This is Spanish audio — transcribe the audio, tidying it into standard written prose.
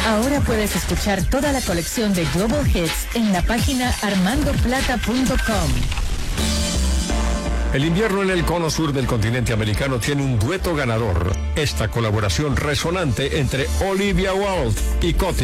Ahora puedes escuchar toda la colección de Global Hits en la página armandoplata.com. El invierno en el cono sur del continente americano tiene un dueto ganador. Esta colaboración resonante entre Olivia Wilde y Coti.